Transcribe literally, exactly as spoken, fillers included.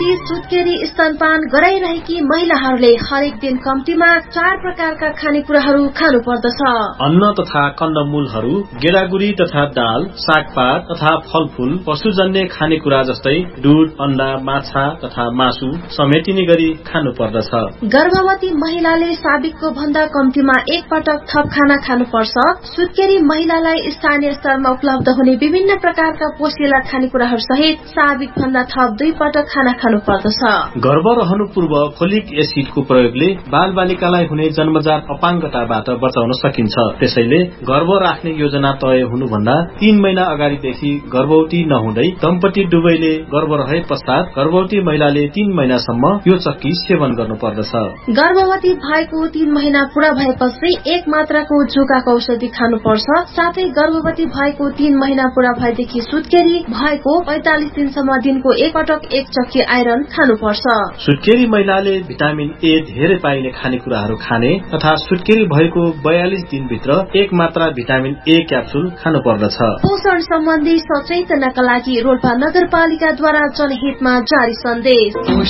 सुत्केरी स्तनपान गराइरहेकी महिलाहरूले हरेक दिन कम्तीमा चार प्रकारका खानेकुराहरू खानु पर्दछ। अन्न तथा कन्दमूलहरू, गेडागुडी तथा दाल, सागपात तथा फलफूल, पशुजन्य खानेकुरा जस्तै दूध, अण्डा, माछा तथा मासु समेटिने गरी खानु पर्दछ। गर्भवती महिलाले साबिकको भन्दा कम्तीमा एक पटक थप खाना खानुपर्छ। सुत्केरी महिलालाई स्थानीय स्तरमा उपलब्ध हुने विभिन्न प्रकारका पोषिला खानेकुराहरू सहित साबिक भन्दा थप दुई पटक खाना खानु पर्दछ। गर्भ रहनु पूर्व फोलिक एसिडको प्रयोगले बाल बालिकालाई हुने जन्मजात अपाङ्गताबाट बचाउन सकिन्छ। त्यसैले गर्भ राख्ने योजना तय हुनुभन्दा तीन महिना अगाडिदेखि गर्भवती नहुँदै दम्पति दुवैले गर्भ रहे पश्चात गर्भवती महिलाले तीन महिनासम्म यो चक्की सेवन गर्नु पर्दछ। गर्भवती भएको तीन महिना पूरा भएपछि एक मात्राको जुकाको औषधि खानुपर्छ। साथै गर्भवती भएको तीन महिना पूरा भएदेखि सुत्केरी भएको पैंतालिस दिनसम्म दिनको एक पटक एक चक्की आइरन खानुपर्छ। सुत्केरी महिलाले भिटामिन ए धेरै पाइने खानेकुराहरू खाने तथा सुत्केरी भएको बयालीस दिनभित्र एक मात्रा भिटामिन ए क्याप्सुल खानु पर्दछ। पोषण सम्बन्धी सचेतनाका लागि रोल्पा नगरपालिकाद्वारा जनहितमा जारी सन्देश।